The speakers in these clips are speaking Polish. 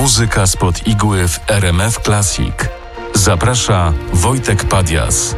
Muzyka spod igły w RMF Classic. Zaprasza Wojtek Padias.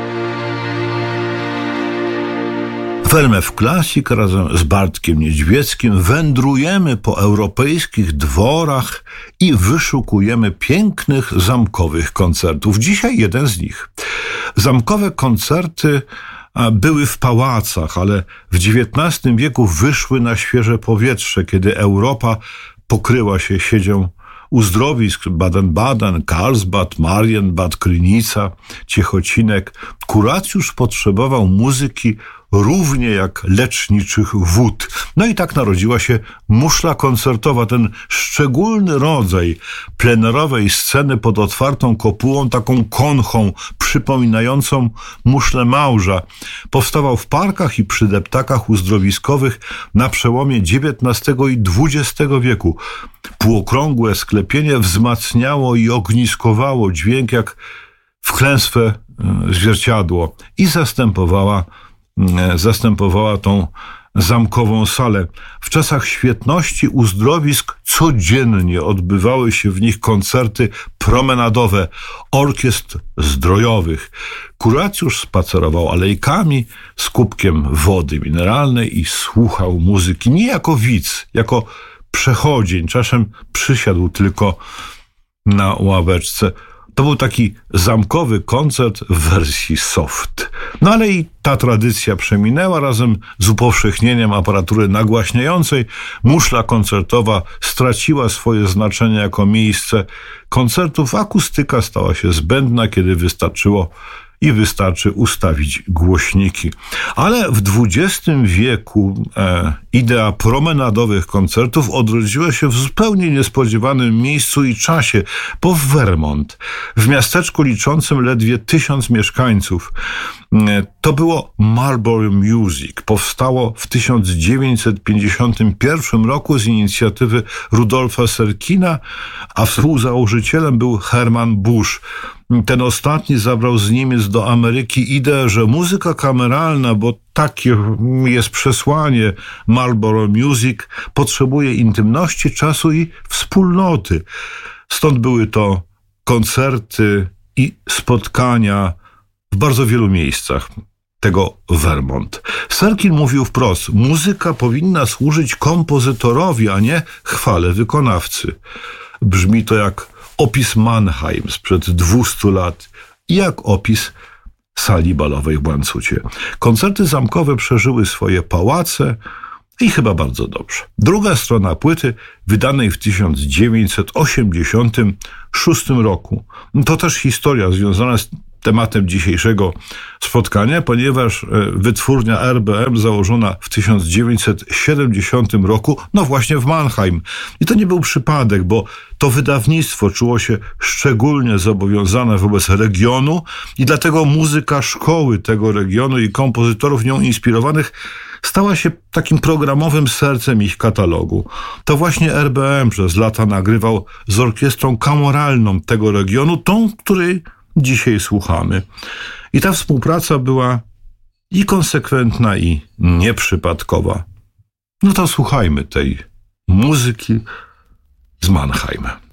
W RMF Classic razem z Bartkiem Niedźwieckim wędrujemy po europejskich dworach i wyszukujemy pięknych zamkowych koncertów. Dzisiaj jeden z nich. Zamkowe koncerty były w pałacach, ale w XIX wieku wyszły na świeże powietrze, kiedy Europa pokryła się siecią uzdrowisk Baden-Baden, Karlsbad, Marienbad, Krynica, Ciechocinek. Kuracjusz potrzebował muzyki równie jak leczniczych wód. No i tak narodziła się muszla koncertowa, ten szczególny rodzaj plenerowej sceny pod otwartą kopułą, taką konchą przypominającą muszlę małża. Powstawał w parkach i przy deptakach uzdrowiskowych na przełomie XIX i XX wieku. Półokrągłe sklepienie wzmacniało i ogniskowało dźwięk jak wklęsłe zwierciadło i zastępowała tą zamkową salę. W czasach świetności uzdrowisk codziennie odbywały się w nich koncerty promenadowe orkiestr zdrojowych. Kuracjusz spacerował alejkami z kubkiem wody mineralnej i słuchał muzyki nie jako widz, jako przechodzień. Czasem przysiadł tylko na ławeczce. To był taki zamkowy koncert w wersji soft. No ale i ta tradycja przeminęła razem z upowszechnieniem aparatury nagłaśniającej. Muszla koncertowa straciła swoje znaczenie jako miejsce koncertów. Akustyka stała się zbędna, kiedy wystarczy ustawić głośniki. Ale w XX wieku idea promenadowych koncertów odrodziła się w zupełnie niespodziewanym miejscu i czasie, bo w Vermont, w miasteczku liczącym ledwie 1000 mieszkańców. To było Marlborough Music. Powstało w 1951 roku z inicjatywy Rudolfa Serkina, a współzałożycielem był Herman Busch. Ten ostatni zabrał z Niemiec do Ameryki ideę, że muzyka kameralna, bo takie jest przesłanie Marlborough Music, potrzebuje intymności, czasu i wspólnoty. Stąd były to koncerty i spotkania w bardzo wielu miejscach tego Vermont. Serkin mówił wprost, muzyka powinna służyć kompozytorowi, a nie chwale wykonawcy. Brzmi to jak opis Mannheim sprzed 200 lat i jak opis sali balowej w Łańcucie. Koncerty zamkowe przeżyły swoje pałace i chyba bardzo dobrze. Druga strona płyty, wydanej w 1986 roku, to też historia związana z tematem dzisiejszego spotkania, ponieważ wytwórnia RBM założona w 1970 roku, no właśnie w Mannheim. I to nie był przypadek, bo to wydawnictwo czuło się szczególnie zobowiązane wobec regionu i dlatego muzyka szkoły tego regionu i kompozytorów nią inspirowanych stała się takim programowym sercem ich katalogu. To właśnie RBM przez lata nagrywał z orkiestrą kamoralną tego regionu, tą, której dzisiaj słuchamy. I ta współpraca była i konsekwentna, i nieprzypadkowa. No to słuchajmy tej muzyki z Mannheim.